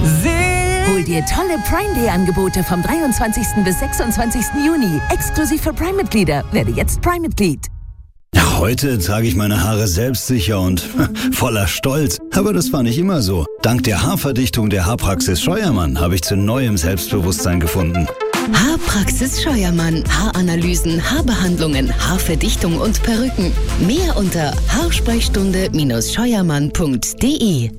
Hol dir tolle Prime Day Angebote vom 23. bis 26. Juni. Exklusiv für Prime-Mitglieder. Werde jetzt Prime-Mitglied. Heute trage ich meine Haare selbstsicher und voller Stolz. Aber das war nicht immer so. Dank der Haarverdichtung der Haarpraxis Scheuermann habe ich zu neuem Selbstbewusstsein gefunden. Haarpraxis Scheuermann. Haaranalysen, Haarbehandlungen, Haarverdichtung und Perücken. Mehr unter haarsprechstunde-scheuermann.de.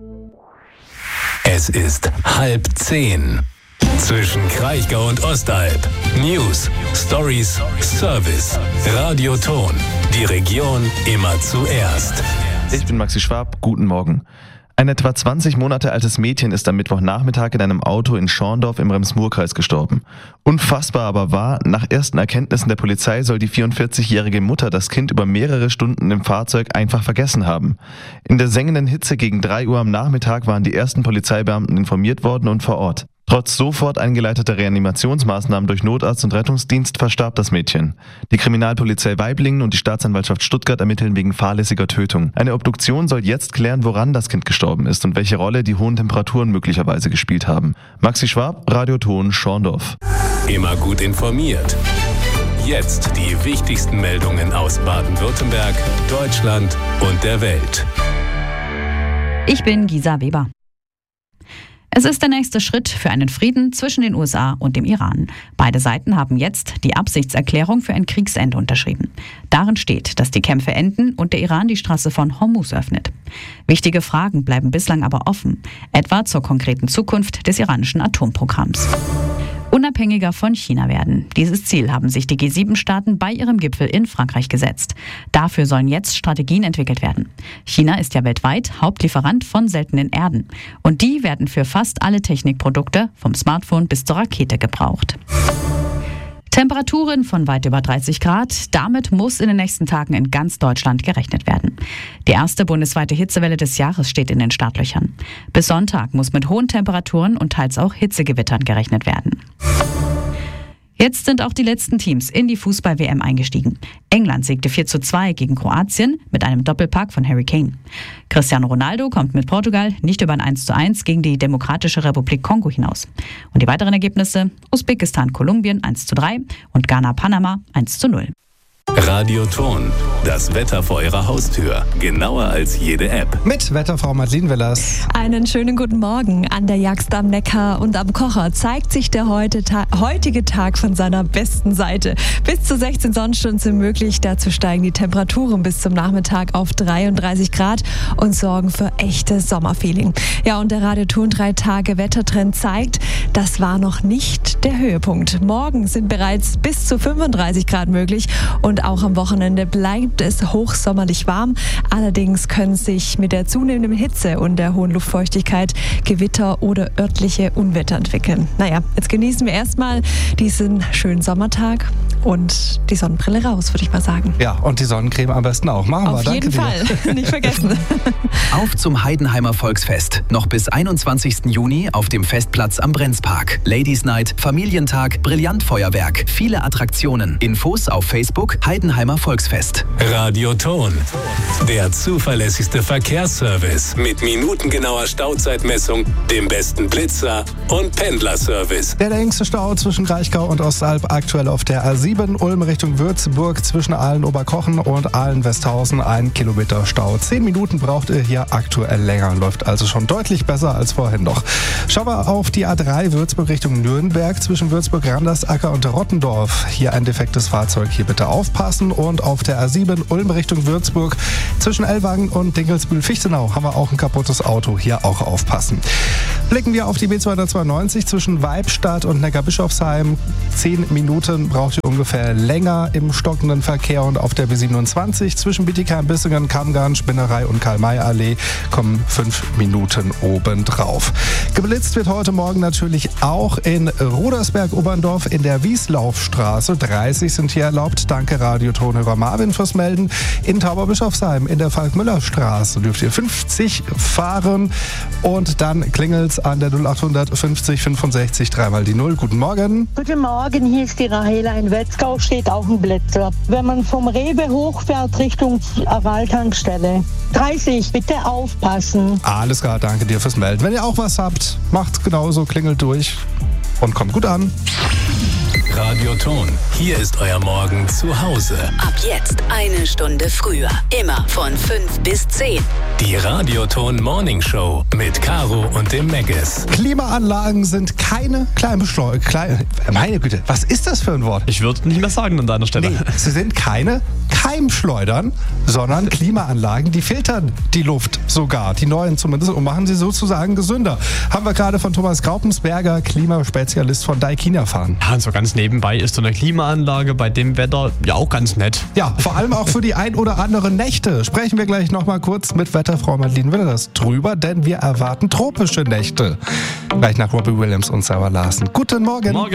Es ist 9:30. Zwischen Kraichgau und Ostalb. News, Stories, Service. Radioton. Die Region immer zuerst. Ich bin Maxi Schwab. Guten Morgen. Ein etwa 20 Monate altes Mädchen ist am Mittwochnachmittag in einem Auto in Schorndorf im Rems-Murr-Kreis gestorben. Unfassbar aber war, nach ersten Erkenntnissen der Polizei soll die 44-jährige Mutter das Kind über mehrere Stunden im Fahrzeug einfach vergessen haben. In der sengenden Hitze gegen 3 Uhr am Nachmittag waren die ersten Polizeibeamten informiert worden und vor Ort. Trotz sofort eingeleiteter Reanimationsmaßnahmen durch Notarzt und Rettungsdienst verstarb das Mädchen. Die Kriminalpolizei Waiblingen und die Staatsanwaltschaft Stuttgart ermitteln wegen fahrlässiger Tötung. Eine Obduktion soll jetzt klären, woran das Kind gestorben ist und welche Rolle die hohen Temperaturen möglicherweise gespielt haben. Maxi Schwab, Radioton, Schorndorf. Immer gut informiert. Jetzt die wichtigsten Meldungen aus Baden-Württemberg, Deutschland und der Welt. Ich bin Gisa Weber. Es ist der nächste Schritt für einen Frieden zwischen den USA und dem Iran. Beide Seiten haben jetzt die Absichtserklärung für ein Kriegsende unterschrieben. Darin steht, dass die Kämpfe enden und der Iran die Straße von Hormuz öffnet. Wichtige Fragen bleiben bislang aber offen, etwa zur konkreten Zukunft des iranischen Atomprogramms. Unabhängiger von China werden. Dieses Ziel haben sich die G7-Staaten bei ihrem Gipfel in Frankreich gesetzt. Dafür sollen jetzt Strategien entwickelt werden. China ist ja weltweit Hauptlieferant von seltenen Erden. Und die werden für fast alle Technikprodukte, vom Smartphone bis zur Rakete, gebraucht. Temperaturen von weit über 30 Grad. Damit muss in den nächsten Tagen in ganz Deutschland gerechnet werden. Die erste bundesweite Hitzewelle des Jahres steht in den Startlöchern. Bis Sonntag muss mit hohen Temperaturen und teils auch Hitzegewittern gerechnet werden. Jetzt sind auch die letzten Teams in die Fußball-WM eingestiegen. England siegte 4:2 gegen Kroatien mit einem Doppelpack von Harry Kane. Cristiano Ronaldo kommt mit Portugal nicht über ein 1:1 gegen die Demokratische Republik Kongo hinaus. Und die weiteren Ergebnisse: Usbekistan-Kolumbien 1:3 und Ghana-Panama 1:0. Radioton. Das Wetter vor Ihrer Haustür. Genauer als jede App. Mit Wetterfrau Madeleine Willers. Einen schönen guten Morgen. An der Jagst am Neckar und am Kocher zeigt sich der heutige Tag von seiner besten Seite. Bis zu 16 Sonnenstunden sind möglich. Dazu steigen die Temperaturen bis zum Nachmittag auf 33 Grad und sorgen für echtes Sommerfeeling. Ja, und der Radioton 3-Tage-Wettertrend zeigt, das war noch nicht der Höhepunkt. Morgen sind bereits bis zu 35 Grad möglich und auch am Wochenende bleibt es hochsommerlich warm. Allerdings können sich mit der zunehmenden Hitze und der hohen Luftfeuchtigkeit Gewitter oder örtliche Unwetter entwickeln. Naja, jetzt genießen wir erstmal diesen schönen Sommertag und die Sonnenbrille raus, würde ich mal sagen. Ja, und die Sonnencreme am besten auch. Machen wir. Auf jeden Fall, nicht vergessen. Auf zum Heidenheimer Volksfest. Noch bis 21. Juni auf dem Festplatz am Brenzpark. Ladies Night, Familientag, Brillantfeuerwerk, viele Attraktionen. Infos auf Facebook Heidenheimer Volksfest. Radioton. Der zuverlässigste Verkehrsservice mit minutengenauer Stauzeitmessung, dem besten Blitzer und Pendlerservice. Der längste Stau zwischen Kraichgau und Ostalb aktuell auf der A7 Ulm Richtung Würzburg zwischen Aalen-Oberkochen und Aalen-Westhausen 1 Kilometer Stau. 10 Minuten braucht ihr hier aktuell länger, läuft also schon deutlich besser als vorhin noch. Schauen wir auf die A3 Würzburg Richtung Nürnberg zwischen Würzburg-Randersacker und Rottendorf. Hier ein defektes Fahrzeug, hier bitte aufpassen. Und auf der A7 Ulm Richtung Würzburg zwischen Ellwangen und Dinkelsbühl-Fichtenau haben wir auch ein kaputtes Auto, hier auch aufpassen. Blicken wir auf die B292 zwischen Weibstadt und Neckarbischofsheim. 10 Minuten braucht ihr ungefähr länger im stockenden Verkehr. Und auf der B27 zwischen Bietigheim, Bissingen, Kammgarn, Spinnerei und Karl-May-Allee kommen 5 Minuten obendrauf. Geblitzt wird heute Morgen natürlich auch in Rudersberg-Oberndorf in der Wieslaufstraße. 30 sind hier erlaubt. Danke Radiotonhörer Marvin fürs Melden. In Tauberbischofsheim in der Falk-Müller-Straße dürft ihr 50 fahren. Und dann klingelt's uns an der 0800 50 65 3 die 0. Guten Morgen. Guten Morgen, hier ist die Rahela. In Wetzgau steht auch ein Blitzer. Wenn man vom Rewe hochfährt Richtung Aral-Tankstelle. 30, bitte aufpassen. Alles klar, danke dir fürs Melden. Wenn ihr auch was habt, macht's genauso, klingelt durch und kommt gut an. Radioton. Hier ist euer Morgen zu Hause. Ab jetzt 1 Stunde früher. Immer von 5 bis 10. Die Radioton Morning Show mit Caro und dem Megges. Klimaanlagen sind keine meine Güte, was ist das für ein Wort? Ich würde nicht mehr sagen an deiner Stelle. Nee, sie sind keine Keimschleudern, sondern Klimaanlagen, die filtern die Luft sogar, die neuen zumindest, und machen sie sozusagen gesünder. Haben wir gerade von Thomas Graupensberger, Klimaspezialist von Daikin, erfahren. Ja, und so ganz nebenbei ist so eine Klimaanlage bei dem Wetter ja auch ganz nett. Ja, vor allem auch für die ein oder anderen Nächte. Sprechen wir gleich nochmal kurz mit Wetterfrau Madeline Wilders drüber, denn wir erwarten tropische Nächte. Gleich nach Robbie Williams und Sarah Larsen. Guten Morgen. Morgen.